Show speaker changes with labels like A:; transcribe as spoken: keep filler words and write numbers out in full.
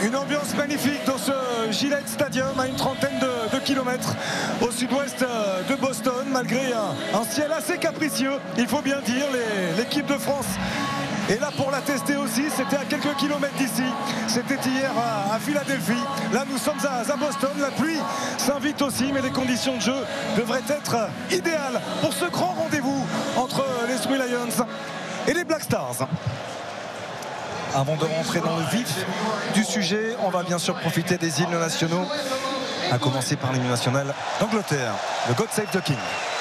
A: Une ambiance magnifique dans ce Gillette Stadium à une trentaine de, de kilomètres au sud-ouest de Boston, malgré un, un ciel assez capricieux, il faut bien dire. L'équipe de France est là pour la tester aussi. C'était à quelques kilomètres d'ici, c'était hier à, à Philadelphie. Là nous sommes à, à Boston, la pluie s'invite aussi, mais les conditions de jeu devraient être idéales pour ce grand rendez-vous entre les Three Lions et les Black Stars. Avant de rentrer dans le vif du sujet, on va bien sûr profiter des hymnes nationaux, à commencer par l'hymne national d'Angleterre, le God Save the King.